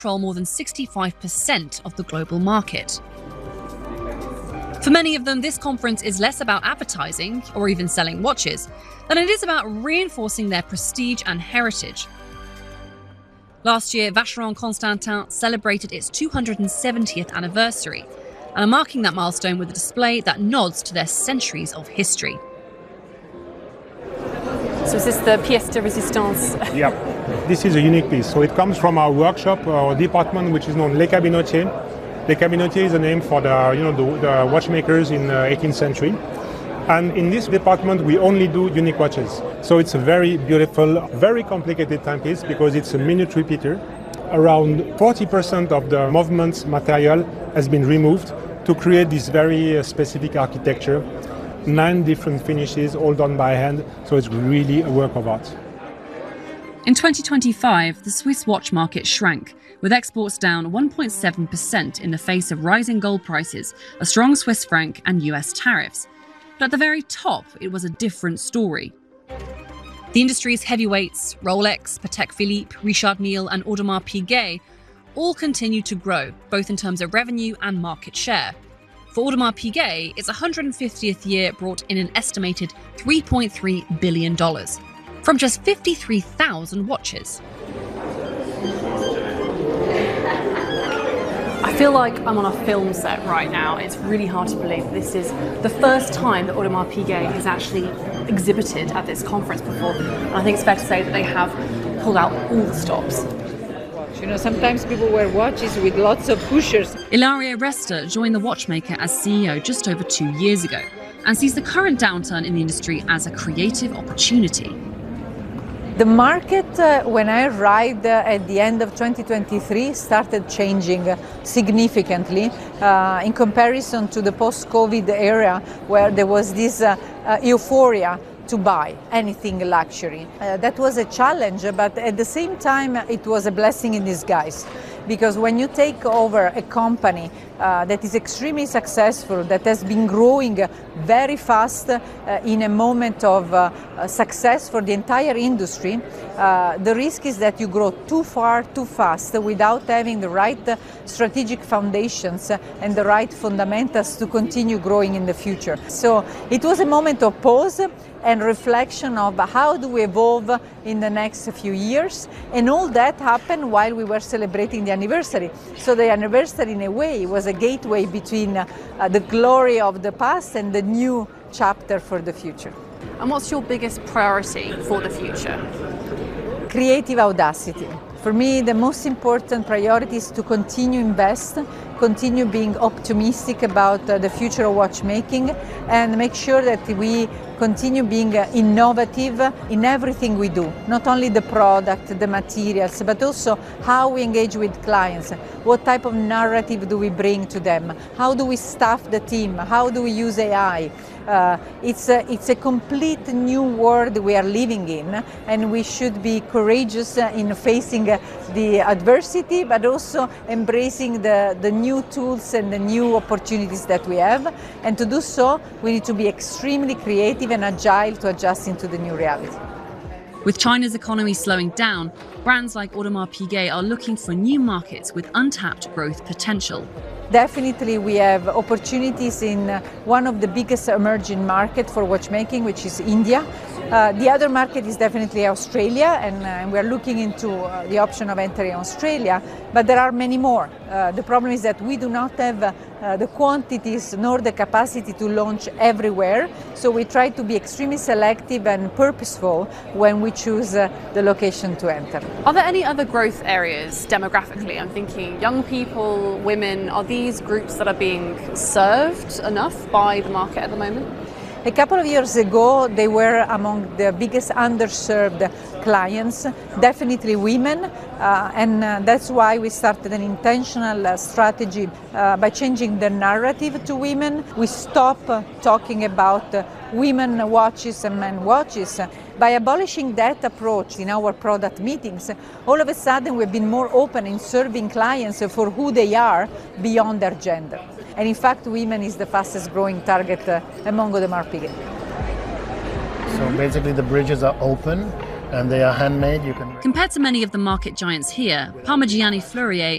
control more than 65% of the global market. For many of them, this conference is less about advertising or even selling watches than it is about reinforcing their prestige and heritage. Last year, Vacheron Constantin celebrated its 270th anniversary and are marking that milestone with a display that nods to their centuries of history. So is this the pièce de résistance? Yeah, this is a unique piece. So it comes from our workshop, our department, which is known Les Cabinotiers. Les Cabinotiers is a name for the watchmakers in the 18th century. And in this department, we only do unique watches. So it's a very beautiful, very complicated timepiece because it's a minute repeater. Around 40% of the movement material has been removed to create this very specific architecture. 9 different finishes, all done by hand. So it's really a work of art. In 2025, the Swiss watch market shrank, with exports down 1.7% in the face of rising gold prices, a strong Swiss franc and US tariffs. But at the very top, it was a different story. The industry's heavyweights, Rolex, Patek Philippe, Richard Mille and Audemars Piguet, all continue to grow, both in terms of revenue and market share. For Audemars Piguet, its 150th year brought in an estimated $3.3 billion from just 53,000 watches. I feel like I'm on a film set right now. It's really hard to believe this is the first time that Audemars Piguet has actually exhibited at this conference before. And I think it's fair to say that they have pulled out all the stops. You know, sometimes people wear watches with lots of pushers. Ilaria Resta joined the watchmaker as CEO just over 2 years ago and sees the current downturn in the industry as a creative opportunity. The market, when I arrived at the end of 2023, started changing significantly in comparison to the post-COVID era where there was this euphoria to buy anything luxury. That was a challenge, but at the same time, it was a blessing in disguise. Because when you take over a company that is extremely successful, that has been growing very fast in a moment of success for the entire industry, the risk is that you grow too far, too fast, without having the right strategic foundations and the right fundamentals to continue growing in the future. So it was a moment of pause and reflection of how do we evolve in the next few years, and all that happened while we were celebrating the anniversary. So the anniversary, in a way, was a gateway between the glory of the past and the new chapter for the future. And what's your biggest priority for the future? Creative audacity. For me, the most important priority is to continue invest, continue being optimistic about the future of watchmaking, and make sure that we continue being innovative in everything we do. Not only the product, the materials, but also how we engage with clients. What type of narrative do we bring to them? How do we staff the team? How do we use AI? It's a complete new world we are living in, and we should be courageous in facing the adversity, but also embracing the new tools and the new opportunities that we have. And to do so, we need to be extremely creative and agile to adjust into the new reality. With China's economy slowing down, brands like Audemars Piguet are looking for new markets with untapped growth potential. Definitely we have opportunities in one of the biggest emerging markets for watchmaking, which is India. The other market is definitely Australia, and we're looking into the option of entering Australia, but there are many more. The problem is that we do not have the quantities nor the capacity to launch everywhere, so we try to be extremely selective and purposeful when we choose the location to enter. Are there any other growth areas demographically? I'm thinking young people, women. Are these groups that are being served enough by the market at the moment? A couple of years ago, they were among the biggest underserved clients, definitely women, and that's why we started an intentional strategy by changing the narrative to women. We stopped talking about women watches and men watches. By abolishing that approach in our product meetings, all of a sudden we've been more open in serving clients for who they are beyond their gender. And in fact, women is the fastest growing target among Audemars Piguet. So basically the bridges are open. and they are handmade. You can. Compared to many of the market giants here, Parmigiani Fleurier